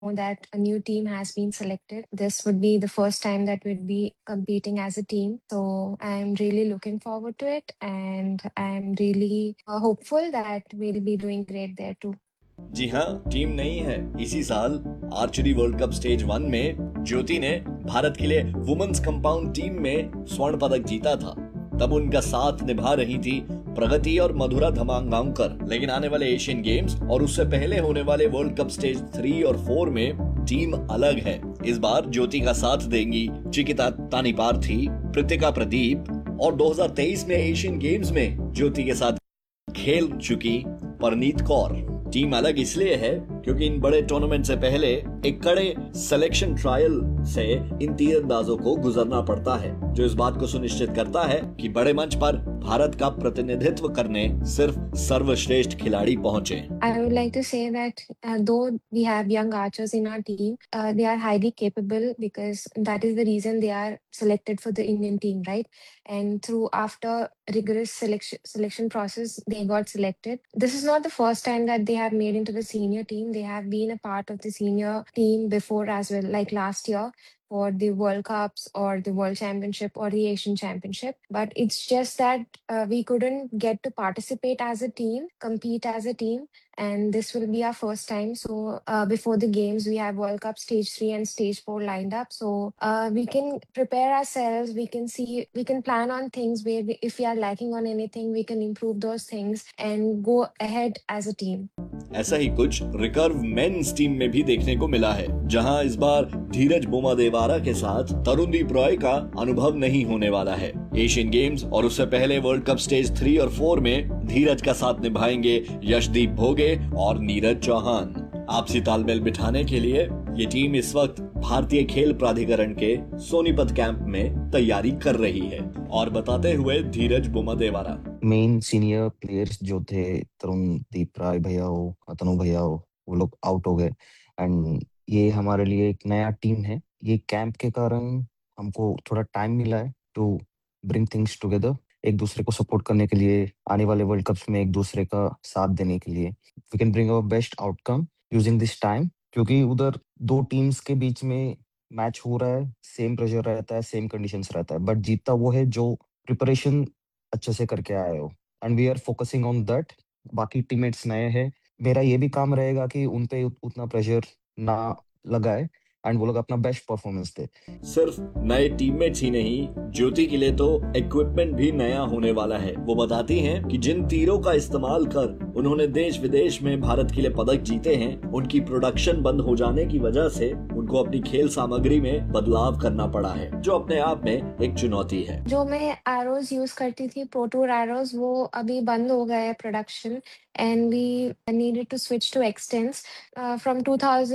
that a new team has been selected. This would be the first time that we'd be competing as a team. So I'm really looking forward to it, and I'm really hopeful that we'll be doing great there too. जी हाँ, team नहीं है। इसी साल archery world cup stage 1 में ज्योति ने भारत के लिए women's compound team में स्वर्ण पदक जीता था। तब उनका साथ निभा रही थी प्रगति और मधुरा धमांगांकर। लेकिन आने वाले एशियन गेम्स और उससे पहले होने वाले वर्ल्ड कप स्टेज 3 और 4 में टीम अलग है। इस बार ज्योति का साथ देंगी चिकिता तानीपार्थी, प्रीतिका प्रदीप और 2023 में एशियन गेम्स में ज्योति के साथ खेल चुकी परनीत कौर। टीम अलग इसलिए है क्योंकि इन बड़े टूर्नामेंट से पहले एक कड़े सिलेक्शन ट्रायल से इन तीरंदाजों को गुजरना पड़ता है, जो इस बात को सुनिश्चित करता है कि बड़े मंच पर भारत का प्रतिनिधित्व करने सिर्फ सर्वश्रेष्ठ खिलाड़ी पहुंचे। I would like to say that though we have young archers in our team, they are highly capable because that is the reason they are selected for the Indian team, right? And through after rigorous selection process, they got selected. This is not the first time that they have made into the senior team. They have been a part of the senior team before as well, like last year for the World Cups or the World Championship or the Asian Championship. But it's just that we couldn't get to participate as a team, compete as a team. And this will be our first time. So before the games, we have World Cup Stage 3 and Stage 4 lined up. So we can prepare ourselves. We can plan on things where if we are lacking on anything, we can improve those things and go ahead as a team. ऐसा ही कुछ recurve men's team में भी देखने को मिला है, जहां इस बार धीरज बोमादेवारा के साथ तरुणदीप रॉय का अनुभव नहीं होने वाला है। एशियन गेम्स और उससे पहले वर्ल्ड कप स्टेज 3 और 4 में धीरज का साथ निभाएंगे यशदीप भोगे और नीरज चौहान। आपसी तालमेल बिठाने के लिए ये टीम इस वक्त भारतीय खेल प्राधिकरण के सोनीपत कैंप में तैयारी कर रही है। और बताते हुए धीरज बोमादेवारा, मेन सीनियर प्लेयर्स जो थे, तरुणदीप राय भैया हो, अतनु भैया हो, वो लोग आउट हो गए एंड ये हमारे लिए एक नया टीम है। ये कैंप के कारण हमको थोड़ा टाइम मिला है टू ब्रिंग थिंग्स टुगेदर, एक दूसरे को सपोर्ट करने के लिए, आने वाले वर्ल्ड कप्स में एक दूसरे का साथ देने के लिए। We can bring our best outcome using this time, क्योंकि उधर दो टीम्स के बीच में मैच हो रहा है, सेम प्रेशर रहता है, सेम कंडीशंस रहता है, बट जीतता वो है जो प्रिपरेशन अच्छे से करके आए हो and we are focusing on that. बाकी टीममेट्स नए हैं, मेरा ये भी काम रहेगा कि उन पे उतना प्रेशर ना लगाए एंड वो लोग अपना बेस्ट परफॉर्मेंस दे। सिर्फ नए टीममेट्स ही नहीं, ज्योति के लिए तो इक्विपमेंट भी नया होने वाला है। वो बताती हैं कि जिन तीरों का इस्तेमाल कर उन्होंने देश विदेश में भारत के लिए पदक जीते हैं, उनकी प्रोडक्शन बंद हो जाने की वजह से उनको अपनी खेल सामग्री में बदलाव करना पड़ा है, जो अपने आप में एक चुनौती है। जो मैं एरोज यूज करती थी, प्रो टूर एरोज, वो अभी बंद हो गए production and we needed to switch to expanse. From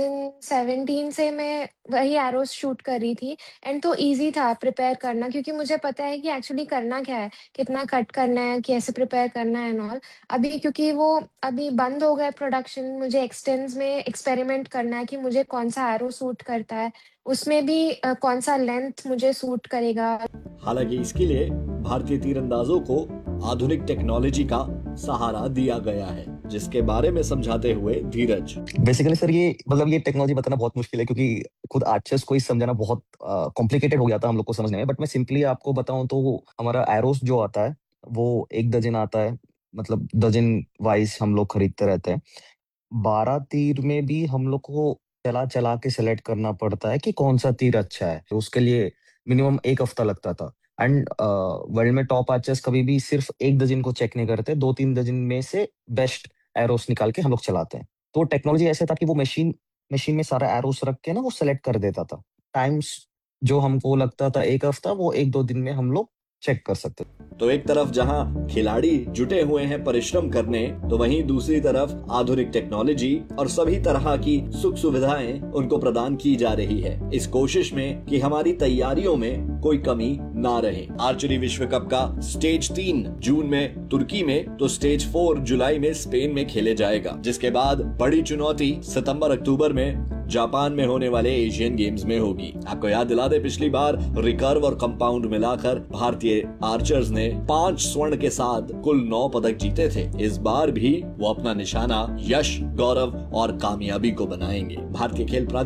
2017 से मैं वही एरोज शूट कर रही थी एंड तो इजी था प्रिपेयर करना, क्योंकि मुझे पता है कि एक्चुअली करना क्या है, कितना कट करना है, कैसे प्रिपेयर करना है एंड ऑल। अभी क्योंकि वो अभी बंद हो गए प्रोडक्शन, मुझे एक्सटेंस में एक्सपेरिमेंट करना है कि मुझे कौन सा एरो सूट करता है, उसमें भी कौन सा लेंथ मुझे सूट करेगा। हालांकि इसके लिए भारतीय तीरंदाजों को आधुनिक टेक्नोलॉजी का सहारा दिया गया है, जिसके बारे में समझाते हुए धीरज, बेसिकली सर ये मतलब ये टेक्नोलॉजी बताना बहुत मुश्किल है, क्योंकि खुद आर्चर्स को ही समझाना बहुत कॉम्प्लिकेटेड हो गया था हम लोग को समझने में। बट मैं सिंपली आपको बताऊं तो हमारा एरोस जो आता है वो 1 दर्जन आता है, मतलब दर्जन वाइज हम लोग खरीदते रहते हैं। 12 तीर में भी हम लोग को चला चला के सेलेक्ट करना पड़ता है कि कौन सा तीर अच्छा है, तो उसके लिए मिनिमम 1 हफ्ता लगता था। एंड वर्ल्ड में टॉप आर्चर्स कभी भी सिर्फ 1 दर्जन को चेक नहीं करते, 2-3 दर्जन में से बेस्ट एरोस निकाल के हम लोग चलाते हैं। तो टेक्नोलॉजी ऐसे था कि वो मशीन में सारा एरोस रख के ना वो सेलेक्ट कर देता था। टाइम्स जो हमको लगता था 1 हफ्ता, वो 1-2 दिन में हम लोग चेक कर सकते। तो एक तरफ जहां खिलाड़ी जुटे हुए हैं परिश्रम करने, तो वहीं दूसरी तरफ आधुनिक टेक्नोलॉजी और सभी तरह की सुख सुविधाएं उनको प्रदान की जा रही है, इस कोशिश में कि हमारी तैयारियों में कोई कमी ना रहे। आर्चरी विश्व कप का स्टेज 3 जून में तुर्की में, तो स्टेज 4 जुलाई में स्पेन में खेले जाएगा, जिसके बाद बड़ी चुनौती सितंबर अक्टूबर में जापान में होने वाले एशियन गेम्स में होगी। आपको याद दिला दे, पिछली बार रिकर्व और कंपाउंड मिलाकर भारतीय आर्चर्स ने 5 स्वर्ण के साथ कुल 9 पदक जीते थे। इस बार भी वो अपना निशाना यश, गौरव और कामयाबी को बनाएंगे। भारतीय खेल